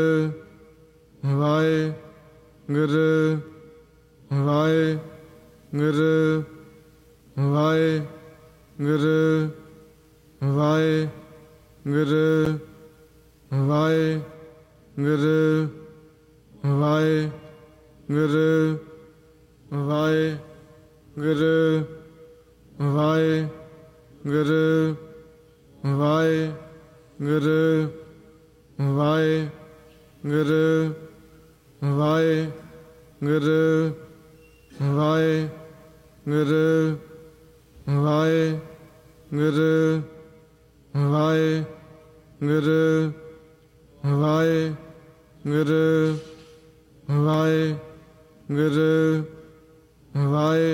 Waheguru Waheguru Waheguru Waheguru Waheguru Waheguru Waheguru Waheguru Waheguru Waheguru Waheguru Waheguru Waheguru Waheguru Waheguru Waheguru ਵਾਹਿ